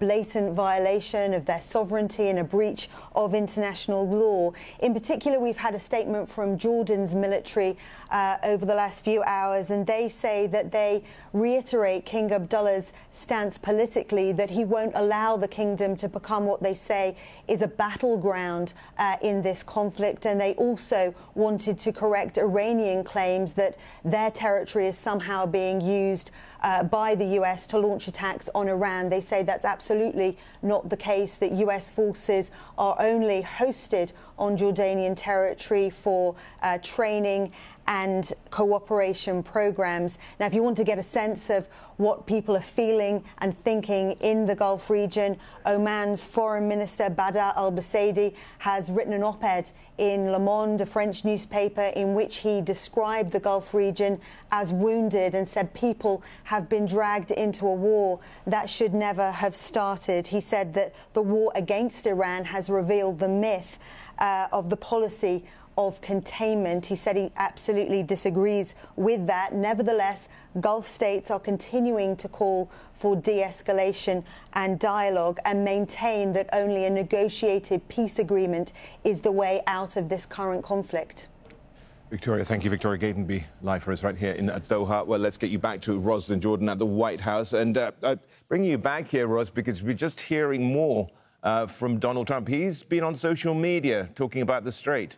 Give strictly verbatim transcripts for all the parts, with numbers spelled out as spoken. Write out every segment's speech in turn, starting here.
blatant violation of their sovereignty and a breach of international law. In particular, we've had a statement from Jordan's military uh, over the last few hours, and they say that they reiterate King Abdullah's stance politically, that he won't allow the kingdom to become what they say is a battleground uh, in this conflict. And they also wanted to correct Iranian claims that their territory is somehow being used uh, by the U S to launch attacks on Iran. They say that's absolutely not the case, that U S forces are only hosted on Jordanian territory for uh, training and cooperation programs. Now, if you want to get a sense of what people are feeling and thinking in the Gulf region, Oman's Foreign Minister Badr al-Busaidi has written an op-ed in Le Monde, a French newspaper, in which he described the Gulf region as wounded and said people have been dragged into a war that should never have started. He said that the war against Iran has revealed the myth uh, of the policy of containment. He said he absolutely disagrees with that. Nevertheless, Gulf states are continuing to call for de-escalation and dialogue and maintain that only a negotiated peace agreement is the way out of this current conflict. Victoria, thank you. Victoria Gatenby, live for us right here in Doha. Well, let's get you back to Roslyn Jordan at the White House. And uh, uh, bringing you back here, Ros, because we're just hearing more uh, from Donald Trump. He's been on social media talking about the Strait.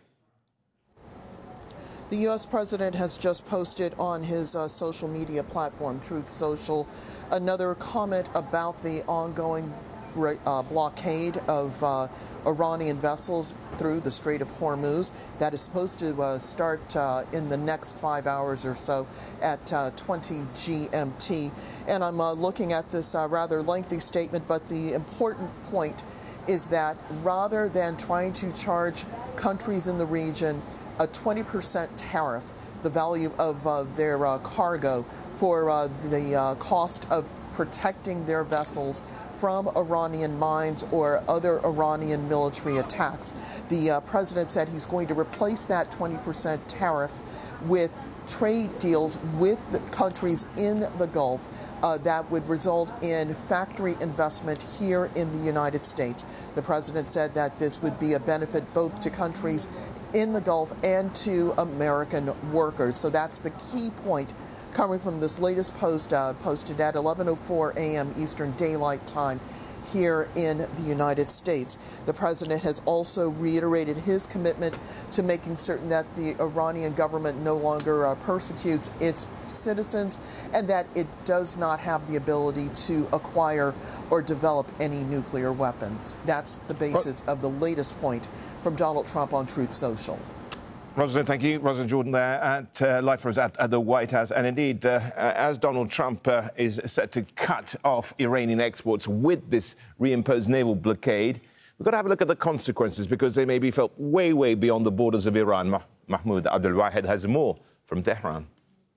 The U S president has just posted on his uh, social media platform, Truth Social, another comment about the ongoing uh, blockade of uh, Iranian vessels through the Strait of Hormuz that is supposed to uh, start uh, in the next five hours or so at uh, twenty G M T. And I'm uh, looking at this uh, rather lengthy statement, but the important point is that rather than trying to charge countries in the region a twenty percent tariff, the value of uh, their uh, cargo, for uh, the uh, cost of protecting their vessels from Iranian mines or other Iranian military attacks. The uh, president said he's going to replace that twenty percent tariff with trade deals with the countries in the Gulf uh, that would result in factory investment here in the United States. The president said that this would be a benefit both to countries in the Gulf and to American workers. So that's the key point coming from this latest post uh, posted at eleven oh four a m Eastern Daylight Time here in the United States. The president has also reiterated his commitment to making certain that the Iranian government no longer uh, persecutes its citizens and that it does not have the ability to acquire or develop any nuclear weapons. That's the basis of the latest point from Donald Trump on Truth Social. Rosalind, thank you. Rosalind Jordan there at uh, live for us at, at the White House. And indeed, uh, as Donald Trump uh, is set to cut off Iranian exports with this reimposed naval blockade, we've got to have a look at the consequences, because they may be felt way, way beyond the borders of Iran. Mah- Mahmoud Abdul-Wahid has more from Tehran.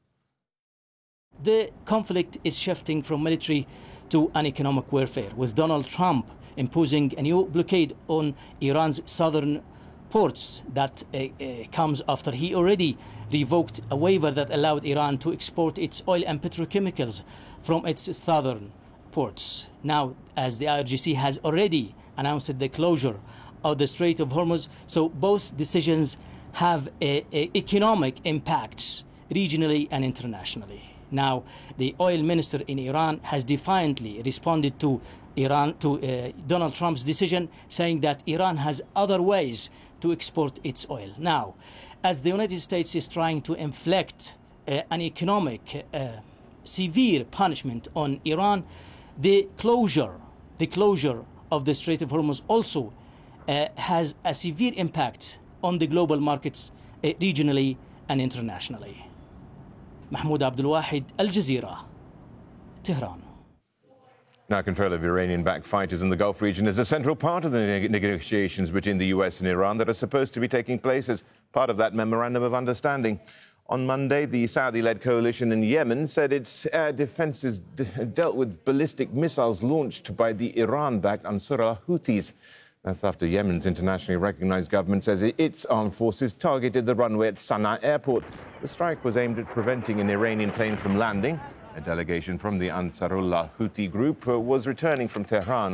The conflict is shifting from military to an economic warfare, with Donald Trump imposing a new blockade on Iran's southern ports that uh, uh, comes after he already revoked a waiver that allowed Iran to export its oil and petrochemicals from its southern ports. Now, as the I R G C has already announced the closure of the Strait of Hormuz, so both decisions have a, a economic impacts regionally and internationally. Now, the oil minister in Iran has defiantly responded to Iran to uh, Donald Trump's decision, saying that Iran has other ways to export its oil. Now, as the United States is trying to inflict uh, an economic uh, severe punishment on Iran, the closure, the closure of the Strait of Hormuz also uh, has a severe impact on the global markets uh, regionally and internationally. Mahmoud Abdul-Wahid, Al Jazeera, Tehran. Now, control of Iranian-backed fighters in the Gulf region is a central part of the neg- negotiations between the U S and Iran that are supposed to be taking place as part of that memorandum of understanding. On Monday, the Saudi-led coalition in Yemen said its air defenses d- dealt with ballistic missiles launched by the Iran-backed Ansar al-Houthis. That's after Yemen's internationally recognized government says its armed forces targeted the runway at Sana'a airport. The strike was aimed at preventing an Iranian plane from landing. A delegation from the Ansarullah Houthi group was returning from Tehran